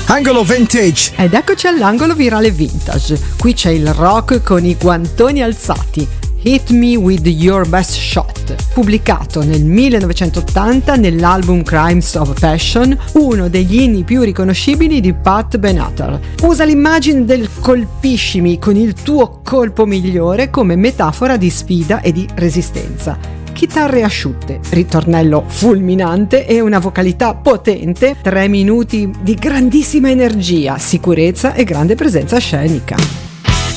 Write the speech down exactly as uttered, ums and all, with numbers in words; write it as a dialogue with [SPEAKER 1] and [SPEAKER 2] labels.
[SPEAKER 1] Angolo vintage.
[SPEAKER 2] Ed eccoci all'angolo virale vintage. Qui c'è il rock con i guantoni alzati. Hit Me With Your Best Shot, pubblicato nel millenovecentottanta nell'album Crimes of Passion, uno degli inni più riconoscibili di Pat Benatar. Usa l'immagine del colpiscimi con il tuo colpo migliore come metafora di sfida e di resistenza. Chitarre asciutte, ritornello fulminante e una vocalità potente, tre minuti di grandissima energia, sicurezza e grande presenza scenica.